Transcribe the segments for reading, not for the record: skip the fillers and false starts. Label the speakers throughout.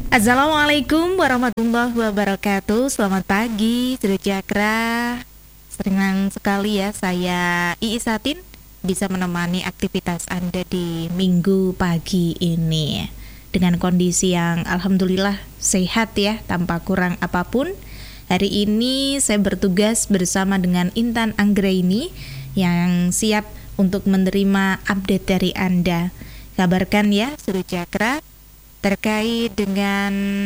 Speaker 1: Assalamualaikum warahmatullahi wabarakatuh. Selamat pagi, Sri Cakra. Senang sekali ya saya Iis Satin bisa menemani aktivitas Anda di minggu pagi ini dengan kondisi yang alhamdulillah sehat ya, tanpa kurang apapun. Hari ini saya bertugas bersama dengan Intan Anggraini yang siap untuk menerima update dari Anda. Kabarkan ya Sri Cakra terkait dengan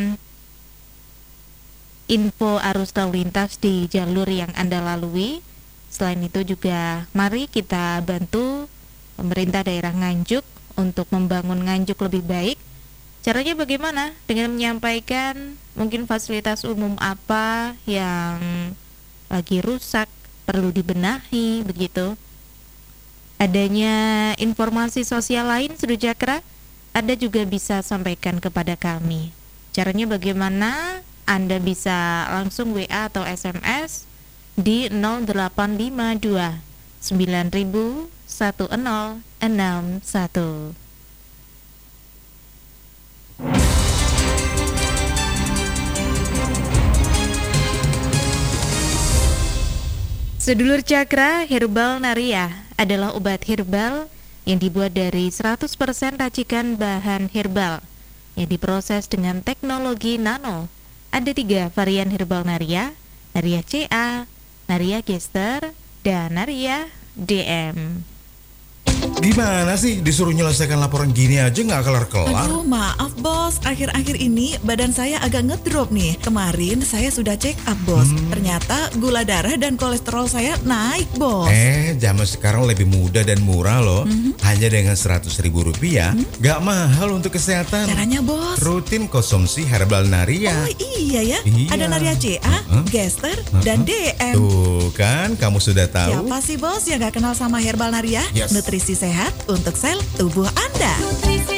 Speaker 1: info arus lalu lintas di jalur yang Anda lalui. Selain itu juga mari kita bantu pemerintah daerah Nganjuk untuk membangun Nganjuk lebih baik. Caranya bagaimana? Dengan menyampaikan mungkin fasilitas umum apa yang lagi rusak, perlu dibenahi, begitu. Adanya informasi sosial lain, Sri Cakra, Anda juga bisa sampaikan kepada kami. Caranya bagaimana? Anda bisa langsung WA atau SMS di 0852 9000 1061. Sedulur Cakra, Herbal Naria adalah obat herbal yang dibuat dari 100% racikan bahan herbal yang diproses dengan teknologi nano. Ada 3 varian Herbal Naria, Naria CA, Naria Gester, dan Naria DM.
Speaker 2: Gimana sih disuruh nyelesaikan laporan gini aja nggak kelar-kelar?
Speaker 3: Aduh, maaf bos, akhir-akhir ini badan saya agak ngedrop nih. Kemarin saya sudah check up bos, ternyata gula darah dan kolesterol saya naik bos.
Speaker 2: Zaman sekarang lebih mudah dan murah loh. Hanya dengan Rp100.000, nggak mahal untuk kesehatan.
Speaker 3: Caranya bos?
Speaker 2: Rutin konsumsi Herbal Naria.
Speaker 3: Oh iya ya,
Speaker 2: Iya.
Speaker 3: ada Naria CA, Gester, dan DM.
Speaker 2: Tuh kan, kamu sudah tahu.
Speaker 3: Siapa sih bos yang gak kenal sama Herbal Naria?
Speaker 2: Yes.
Speaker 3: Nutrisi sehat untuk sel tubuh Anda.